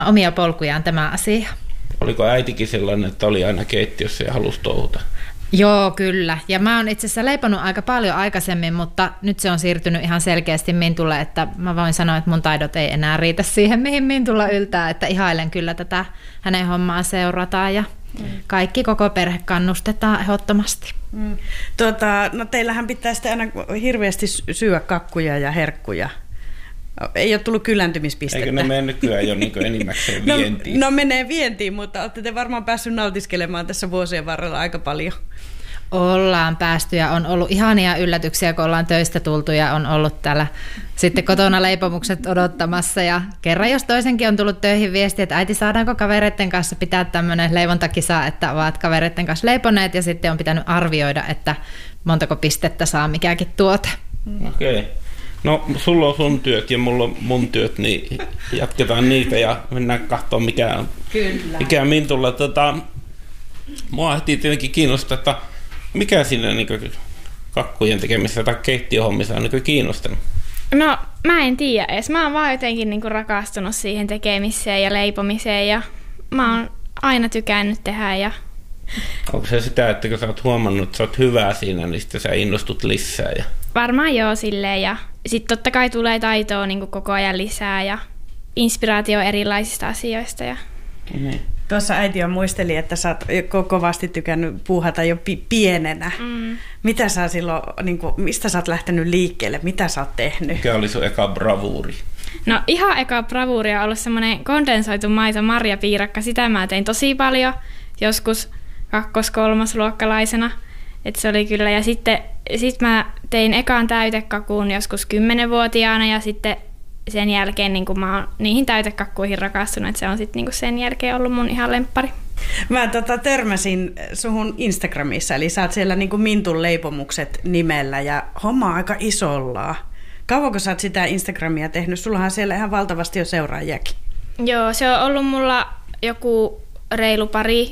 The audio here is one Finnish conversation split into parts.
omia polkujaan tämä asia. Oliko äitikin sellainen, että oli aina keittiössä ja halusi touhuta? Joo, kyllä. Ja mä oon itse asiassa leiponut aika paljon aikaisemmin, mutta nyt se on siirtynyt ihan selkeästi Mintulle, että mä voin sanoa, että mun taidot ei enää riitä siihen, mihin Mintulla yltää, että ihailen kyllä tätä hänen hommaa seurataan ja kaikki koko perhe kannustetaan ehdottomasti. No teillähän pitää sitten aina hirveästi syödä kakkuja ja herkkuja. Ei ole tullut kyläntymispistettä. Eikö ne mene nykyään jo niin enimmäkseen vientiin? No menee vientiin, mutta olette te varmaan päässyt nautiskelemaan tässä vuosien varrella aika paljon. Ollaan päästy ja on ollut ihania yllätyksiä, kun ollaan töistä tultu ja on ollut täällä sitten kotona leipomukset odottamassa. Ja kerran jos toisenkin on tullut töihin viesti, että äiti, saadaanko kavereiden kanssa pitää tämmöinen leivontakisa, että ovat kavereiden kanssa leiponeet ja sitten on pitänyt arvioida, että montako pistettä saa mikäkin tuote. Okei. No, sulla on sun työt ja mulla on mun työt, niin jatketaan niitä ja mennään katsomaan, mikä Mintulla. Mua heti tietenkin kiinnostaa, että mikä siinä niin kakkujen tekemisessä tai keittiöhommissa on niin kiinnostanut? No, mä en tiedä edes. Mä oon vaan jotenkin niin rakastunut siihen tekemiseen ja leipomiseen ja mä oon aina tykännyt tehdä. Ja... Onko se sitä, että kun sä oot huomannut, että sä oot hyvää siinä, niin sitten sä innostut lisää? Ja... Varmaan joo silleen ja sitten totta kai tulee taitoa niin koko ajan lisää ja inspiraatio erilaisista asioista. Ja... Tuossa äiti jo muisteli, että sä oot kovasti tykännyt puuhata jo pienenä. Mitä sä silloin, niin kuin, mistä sä oot lähtenyt liikkeelle? Mitä sä oot tehnyt? Mikä oli sun eka bravuuri? No ihan eka bravuuri on ollut semmoinen kondensoitu maito marjapiirakka. Sitä mä tein tosi paljon, joskus 2-3 luokkalaisena. Et se oli kyllä. Ja sitten mä tein ekan täytekakun joskus 10-vuotiaana ja sitten sen jälkeen niin mä oon niihin täytekakkuihin rakastunut, että se on sitten niin sen jälkeen ollut mun ihan lemppari. Mä törmäsin suhun Instagramissa, eli sä oot siellä niin Mintun leipomukset nimellä ja homma aika isolla. Kauanko sä oot sitä Instagramia tehnyt? Sullahan siellä ihan valtavasti jo seuraajiakin. Joo, se on ollut mulla joku reilu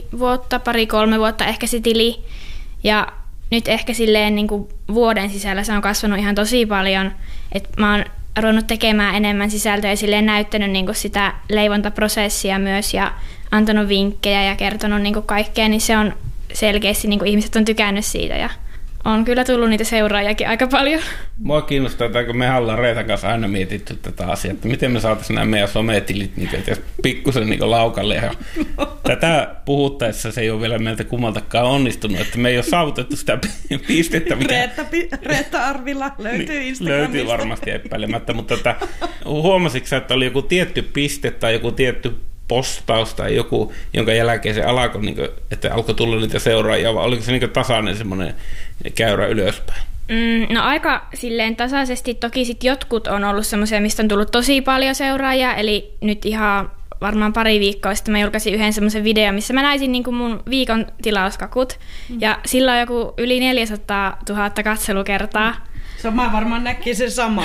2-3 vuotta ehkä se tili. Ja nyt ehkä silleen niin kuin vuoden sisällä se on kasvanut ihan tosi paljon, että mä oon ruvennut tekemään enemmän sisältöä ja silleen näyttänyt niin kuin sitä leivontaprosessia myös ja antanut vinkkejä ja kertonut niin kuin kaikkea, niin se on selkeästi, niin kuin ihmiset on tykännyt siitä ja on kyllä tullut niitä seuraajakin aika paljon. Mua kiinnostaa, että kun me ollaan Reetan kanssa aina mietitty tätä asiaa, että miten me saataisiin nämä meidän sometilit niin pikkusen niin laukalle. Ja tätä puhuttaessa se ei ole vielä meiltä kummaltakaan onnistunut, että me ei ole saavutettu sitä pistettä. Reetta Arvila löytyy Instagramista. Löytyy varmasti epäilemättä, mutta huomasitko että oli joku tietty piste tai joku tietty postaus tai joku, jonka jälkeen se alkoi, niin kuin, että alkoi tulla niitä seuraajia, vai oliko se niin tasainen semmoinen käyrä ylöspäin? No aika silleen tasaisesti. Toki sit jotkut on ollut semmoisia, mistä on tullut tosi paljon seuraajia, eli nyt ihan varmaan pari viikkoa sitten mä julkaisin yhden semmoisen videon, missä mä näisin niin kuin mun viikon tilauskakut, ja sillä on joku yli 400 000 katselukertaa. Mä varmaan näki sen sama.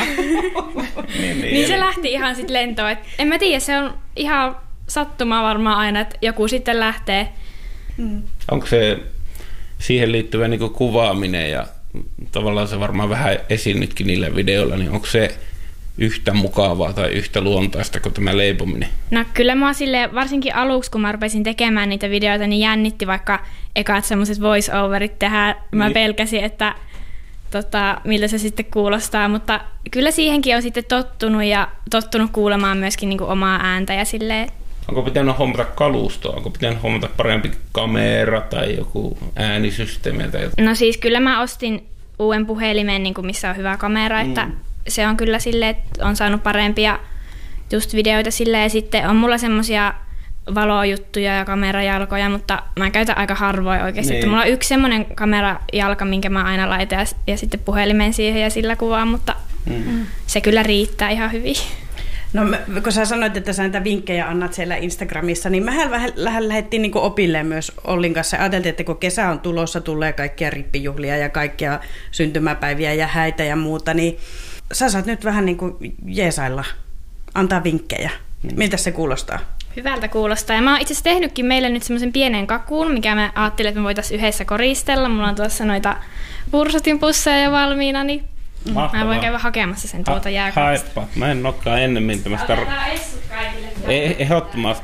niin se lähti ihan sit lentoon. Et en mä tiedä, se on ihan sattumaa varmaan aina, että joku sitten lähtee. Onko se siihen liittyvä niin kuin kuvaaminen ja tavallaan se varmaan vähän esiinnytkin niillä videoilla, niin onko se yhtä mukavaa tai yhtä luontaista kuin tämä leipominen? No kyllä mua silleen, varsinkin aluksi kun mä rupesin tekemään niitä videoita, niin jännitti vaikka ekat semmoiset voice-overit tehdä. Mä pelkäsin, että miltä se sitten kuulostaa, mutta kyllä siihenkin on sitten tottunut kuulemaan myöskin niin kuin omaa ääntä ja silleen. Onko pitänyt hommata kalustoa? Onko pitänyt hommata parempi kamera tai joku äänisysteemi tai jotain? No siis kyllä mä ostin uuden puhelimen, niin kuin missä on hyvä kamera, että se on kyllä silleen, että on saanut parempia just videoita silleen, ja sitten on mulla semmosia valojuttuja ja kamerajalkoja, mutta mä käytän aika harvoin oikeasti. Niin. Että mulla on yksi semmoinen kamerajalka, minkä mä aina laitan ja sitten puhelimen siihen ja sillä kuvaan, mutta se kyllä riittää ihan hyvin. No kun sä sanoit, että sä näitä vinkkejä annat siellä Instagramissa, niin mehän vähän lähdettiin niin opilleen myös Ollin kanssa. Ajateltiin, että kun kesä on tulossa, tulee kaikkia rippijuhlia ja kaikkia syntymäpäiviä ja häitä ja muuta, niin sä saat nyt vähän niin kuin jeesailla, antaa vinkkejä. Miltä se kuulostaa? Hyvältä kuulostaa. Ja mä oon itse asiassa tehnytkin meille nyt semmoisen pienen kakun, mikä mä ajattelin, että me voitaisiin yhdessä koristella. Mulla on tuossa noita Pursutin pusseja jo valmiina, niin mä voin käydä hakemassa sen tuolta jääkaapista. Haetpa. Mä en olekaan ennemmin tämmöistä. Otetaan essut kaikille. Ehdottomasti.